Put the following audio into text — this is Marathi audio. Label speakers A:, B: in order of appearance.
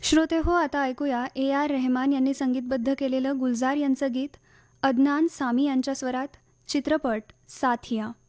A: श्रोते हो, आता ऐकूया ए.आर. रेहमान यांनी संगीतबद्ध केलेलं गुलजार यांचं गीत अदनान सामी यांच्या स्वरात, चित्रपट साथिया.